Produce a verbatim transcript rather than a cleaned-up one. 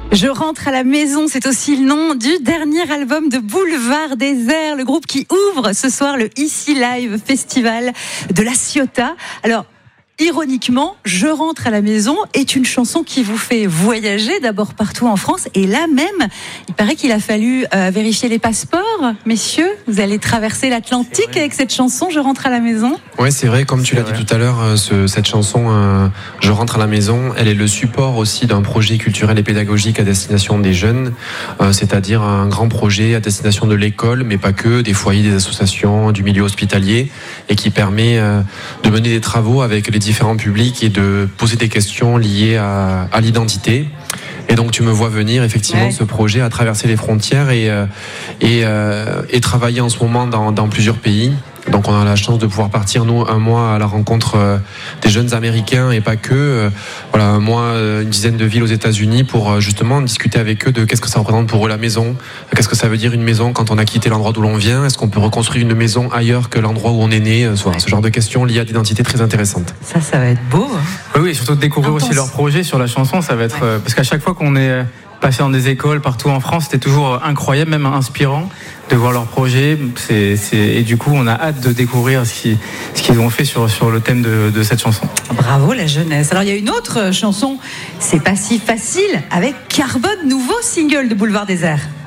Je rentre à la maison, c'est aussi le nom du dernier album de Boulevard Désert, le groupe qui ouvre ce soir le Ici Live Festival de La Ciotat. Alors, ironiquement, Je rentre à la maison est une chanson qui vous fait voyager d'abord partout en France. Et là même, il paraît qu'il a fallu euh, vérifier les passeports. Messieurs, vous allez traverser l'Atlantique avec cette chanson, Je rentre à la maison. Ouais, c'est vrai, comme tu l'as dit tout à l'heure, ce, cette chanson, euh, Je rentre à la maison, elle est le support aussi d'un projet culturel et pédagogique à destination des jeunes, euh, c'est-à-dire un grand projet à destination de l'école, mais pas que, des foyers, des associations, du milieu hospitalier, et qui permet euh, de mener des travaux avec les différents publics et de poser des questions liées à, à l'identité. Et donc tu me vois venir effectivement ouais. ce projet à traverser les frontières et, euh, et, euh, et travailler en ce moment dans, dans plusieurs pays. Donc on a la chance de pouvoir partir nous un mois à la rencontre euh, des jeunes Américains et pas que. Euh, voilà, un mois, euh, une dizaine de villes aux États-Unis pour euh, justement discuter avec eux de qu'est-ce que ça représente pour eux la maison, qu'est-ce que ça veut dire une maison quand on a quitté l'endroit d'où l'on vient, est-ce qu'on peut reconstruire une maison ailleurs que l'endroit où on est né, euh, ce genre de questions liées à l'identité très intéressantes. Ça, ça va être beau. Oui, oui, et surtout de découvrir Intense. aussi leur projet sur la chanson, ça va être ouais. euh, parce qu'à chaque fois qu'on est passé dans des écoles partout en France, c'était toujours incroyable, même inspirant de voir leur projet. C'est, c'est, et du coup, on a hâte de découvrir ce qu'ils, ce qu'ils ont fait sur, sur le thème de, de cette chanson. Bravo la jeunesse. Alors il y a une autre chanson, C'est pas si facile, avec Carbone, nouveau single de Boulevard Désert.